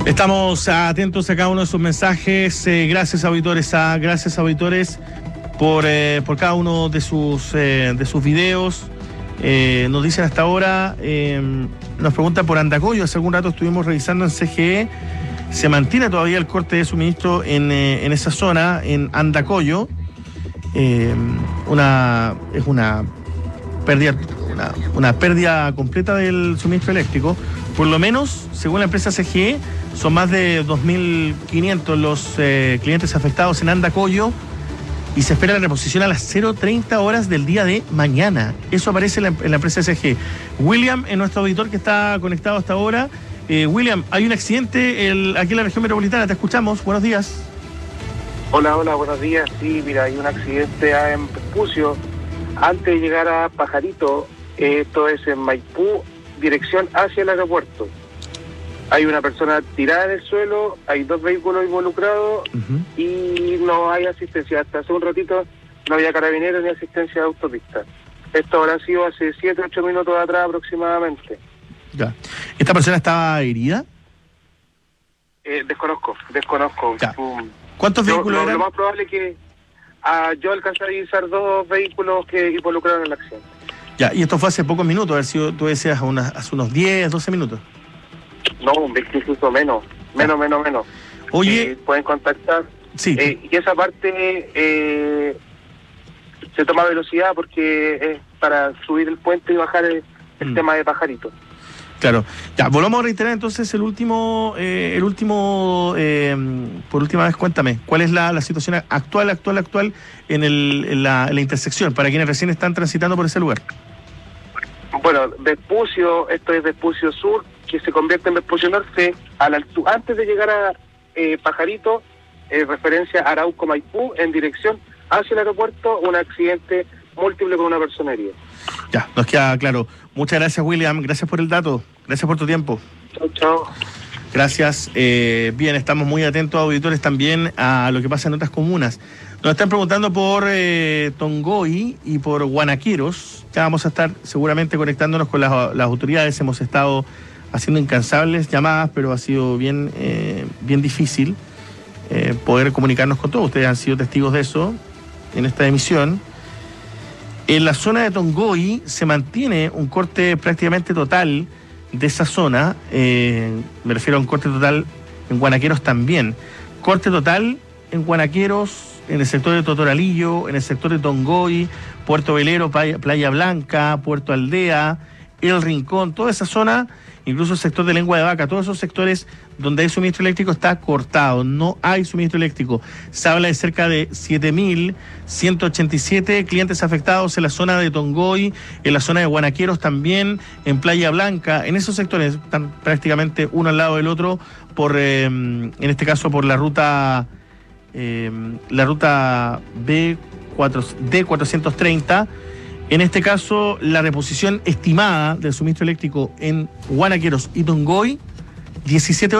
Estamos atentos a cada uno de sus mensajes. Gracias auditores por cada uno de sus videos. Nos dicen hasta ahora, nos preguntan por Andacollo. Hace algún rato estuvimos revisando en CGE. Se mantiene todavía el corte de suministro en esa zona, en Andacollo. Es una pérdida completa del suministro eléctrico. Por lo menos, según la empresa CGE, son más de 2.500 los clientes afectados en Andacollo y se espera la reposición a las 0:30 horas del día de mañana. Eso aparece en la empresa CGE. William, es nuestro auditor que está conectado hasta ahora. William, hay un accidente aquí en la región metropolitana, te escuchamos. Buenos días. Hola, buenos días. Sí, mira, hay un accidente en Vespucio, antes de llegar a Pajarito. Esto es en Maipú, dirección hacia el aeropuerto. Hay una persona tirada en el suelo, hay 2 vehículos involucrados y no hay asistencia. Hasta hace un ratito no había carabineros ni asistencia de autopista. Esto habrá sido hace 7-8 minutos atrás aproximadamente. Ya. ¿Esta persona estaba herida? Desconozco. Ya. ¿Cuántos vehículos eran? Lo más probable es que yo alcancé a divisar 2 vehículos que involucraron en la acción. Ya, y esto fue hace pocos minutos, a ver si tú decías hace unos 10, 12 minutos. No, incluso menos. Oye, pueden contactar. Sí. Y esa parte se toma velocidad porque es para subir el puente y bajar el tema de Pajarito. Claro. Ya, volvamos a reiterar entonces por última vez, cuéntame, ¿cuál es la situación actual en la intersección para quienes recién están transitando por ese lugar? Bueno, Vespucio, esto es Vespucio Sur, que se convierte en Vespucio Norte, antes de llegar a Pajarito, referencia a Arauco Maipú, en dirección hacia el aeropuerto, un accidente múltiple con una persona herida. Ya, nos queda claro. Muchas gracias, William, gracias por el dato, gracias por tu tiempo. Chao. Gracias. Bien, estamos muy atentos, auditores, también a lo que pasa en otras comunas. Nos están preguntando por Tongoy y por Guanaqueros. Ya vamos a estar seguramente conectándonos con las autoridades. Hemos estado haciendo incansables llamadas, pero ha sido bien difícil poder comunicarnos con todos. Ustedes han sido testigos de eso en esta emisión. En la zona de Tongoy se mantiene un corte prácticamente total de esa zona. Me refiero a un corte total en Guanaqueros también. Corte total en Guanaqueros, en el sector de Totoralillo, en el sector de Tongoy, Puerto Velero, Playa Blanca, Puerto Aldea, El Rincón, toda esa zona, incluso el sector de Lengua de Vaca, todos esos sectores donde hay suministro eléctrico está cortado, no hay suministro eléctrico. Se habla de cerca de 7.187 clientes afectados en la zona de Tongoy, en la zona de Guanaqueros también, en Playa Blanca. En esos sectores están prácticamente uno al lado del otro, en este caso por la ruta D430. En este caso, la reposición estimada del suministro eléctrico en Guanaqueros y Tongoy, 17